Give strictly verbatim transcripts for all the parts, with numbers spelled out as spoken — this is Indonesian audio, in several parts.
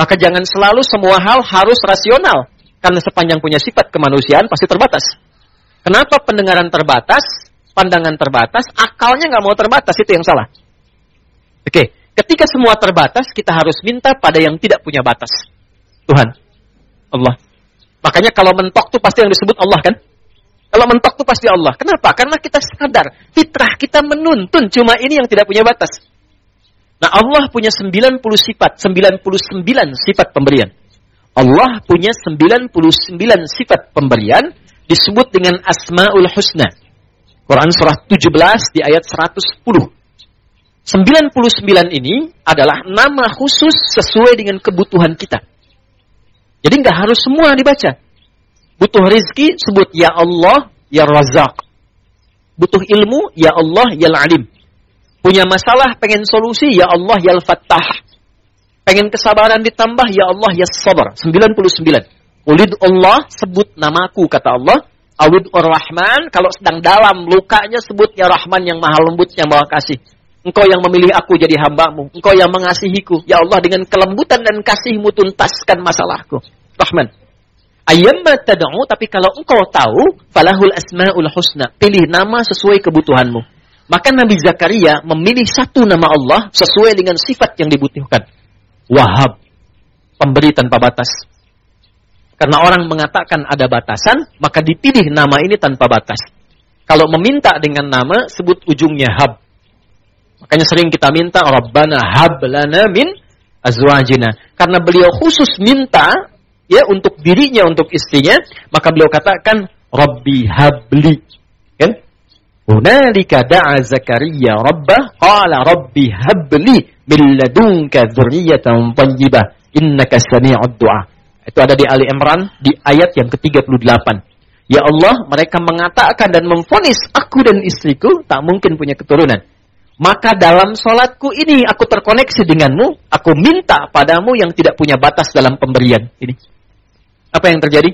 Maka jangan selalu semua hal harus rasional. Karena sepanjang punya sifat kemanusiaan pasti terbatas. Kenapa pendengaran terbatas, pandangan terbatas, akalnya nggak mau terbatas, itu yang salah. Oke, ketika semua terbatas, kita harus minta pada yang tidak punya batas. Tuhan, Allah. Makanya kalau mentok tuh pasti yang disebut Allah kan? Kalau mentok tuh pasti Allah. Kenapa? Karena kita sadar, fitrah kita menuntun cuma ini yang tidak punya batas. Nah, Allah punya sembilan puluh sifat, sembilan puluh sembilan sifat pemberian. Allah punya sembilan puluh sembilan sifat pemberian disebut dengan Asmaul Husna. Quran surah tujuh belas di ayat seratus sepuluh. sembilan puluh sembilan ini adalah nama khusus sesuai dengan kebutuhan kita. Jadi nggak harus semua dibaca. Butuh rezeki, sebut Ya Allah, Ya Razak. Butuh ilmu, Ya Allah, Ya Alim. Punya masalah, pengen solusi, Ya Allah, Ya Fattah. Pengen kesabaran ditambah, Ya Allah, Ya Sabar. sembilan puluh sembilan. Ulid Allah, sebut namaku, kata Allah. Awid Ar-Rahman, kalau sedang dalam lukanya, sebut Ya Rahman yang maha lembut, yang maha kasih. Engkau yang memilih aku jadi hambamu. Engkau yang mengasihiku. Ya Allah, dengan kelembutan dan kasihmu tuntaskan masalahku. Rahman. Ayyamma tad'u, tapi kalau engkau tahu, falahul asma'ul husna. Pilih nama sesuai kebutuhanmu. Maka Nabi Zakaria memilih satu nama Allah sesuai dengan sifat yang dibutuhkan. Wahab, pemberi tanpa batas. Karena orang mengatakan ada batasan, maka dipilih nama ini tanpa batas. Kalau meminta dengan nama, sebut ujungnya hab. Makanya sering kita minta, Rabbana hab lana min azwajina. Karena beliau khusus minta, ya untuk dirinya, untuk istrinya, maka beliau katakan, Rabbi habli. Kan? Hunalika da'a Zakaria Rabbah, qala Rabbi habli min ladunka dzurriyyatan thayyibah innaka sami'ud du'a. Itu ada di Ali Imran di ayat yang ke tiga puluh delapan. Ya Allah, mereka mengatakan dan memvonis aku dan istriku tak mungkin punya keturunan. Maka dalam salatku ini aku terkoneksi denganmu, aku minta padamu yang tidak punya batas dalam pemberian ini. Apa yang terjadi?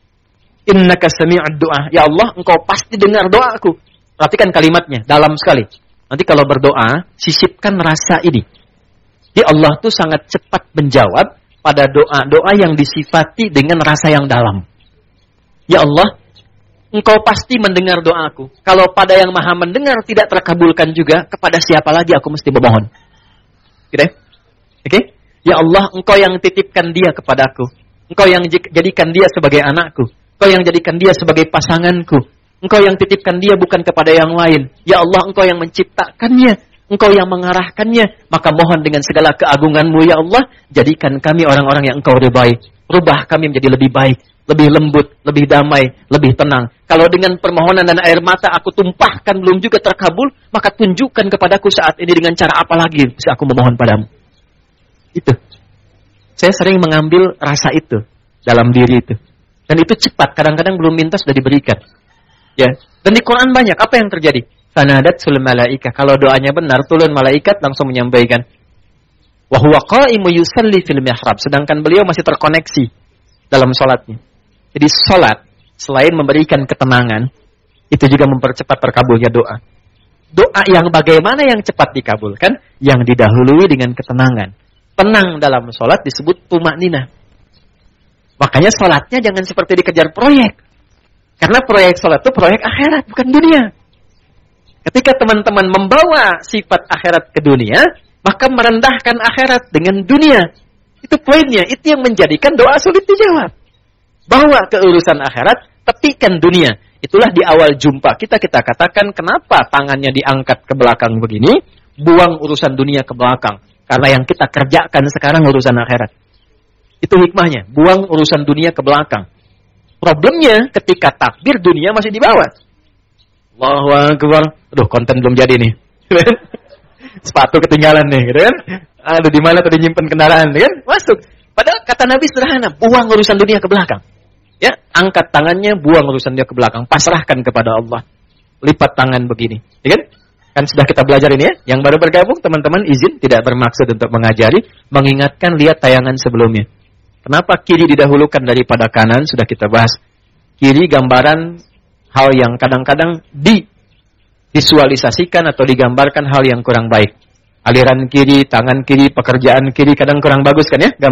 Innaka sami'ud du'a. Ya Allah, engkau pasti dengar doaku. Perhatikan kalimatnya, dalam sekali. Nanti kalau berdoa, sisipkan rasa ini. Jadi Allah tuh sangat cepat menjawab pada doa-doa yang disifati dengan rasa yang dalam. Ya Allah, engkau pasti mendengar doaku. Kalau pada yang maha mendengar tidak terkabulkan juga, kepada siapa lagi aku mesti memohon? Gitu ya? Oke? Okay? Ya Allah, engkau yang titipkan dia kepadaku. Engkau yang jadikan dia sebagai anakku. Engkau yang jadikan dia sebagai pasanganku. Engkau yang titipkan dia bukan kepada yang lain. Ya Allah, engkau yang menciptakannya. Engkau yang mengarahkannya. Maka mohon dengan segala keagunganmu, ya Allah, jadikan kami orang-orang yang engkau ridai. Rubah kami menjadi lebih baik, lebih lembut, lebih damai, lebih tenang. Kalau dengan permohonan dan air mata aku tumpahkan belum juga terkabul, maka tunjukkan kepadaku saat ini dengan cara apa lagi bisa aku memohon padamu. Itu. Saya sering mengambil rasa itu dalam diri itu. Dan itu cepat, kadang-kadang belum minta sudah diberikan. Ya. Dan di Quran banyak, apa yang terjadi? Fanadatul malaikah. Kalau doanya benar, turun malaikat langsung menyampaikan. Wa huwa qa'imu yusalli fil mihrab. Sedangkan beliau masih terkoneksi dalam salatnya. Jadi salat selain memberikan ketenangan, itu juga mempercepat terkabulnya doa. Doa yang bagaimana yang cepat dikabulkan? Yang didahului dengan ketenangan. Tenang dalam salat disebut tumakninah. Makanya salatnya jangan seperti dikejar proyek. Karena proyek salat itu proyek akhirat, bukan dunia. Ketika teman-teman membawa sifat akhirat ke dunia, maka merendahkan akhirat dengan dunia. Itu poinnya, itu yang menjadikan doa sulit dijawab. Bawa ke urusan akhirat, tepikan dunia. Itulah di awal jumpa kita, kita katakan kenapa tangannya diangkat ke belakang begini, buang urusan dunia ke belakang. Karena yang kita kerjakan sekarang urusan akhirat. Itu hikmahnya, buang urusan dunia ke belakang. Problemnya ketika takbir dunia masih di bawah. Allahu Akbar. Aduh, konten belum jadi nih. Sepatu ketinggalan nih, gitu kan? Aduh, di mana tadi nyimpen kendaraan, kan? Masuk. Padahal kata Nabi sederhana, buang urusan dunia ke belakang. Ya, angkat tangannya, buang urusan dunia ke belakang, pasrahkan kepada Allah. Lipat tangan begini, ya kan? Kan sudah kita belajar ini ya. Yang baru bergabung, teman-teman izin tidak bermaksud untuk mengajari, mengingatkan lihat tayangan sebelumnya. Kenapa kiri didahulukan daripada kanan? Sudah kita bahas. Kiri gambaran hal yang kadang-kadang divisualisasikan atau digambarkan hal yang kurang baik. Aliran kiri, tangan kiri, pekerjaan kiri kadang kurang bagus kan ya?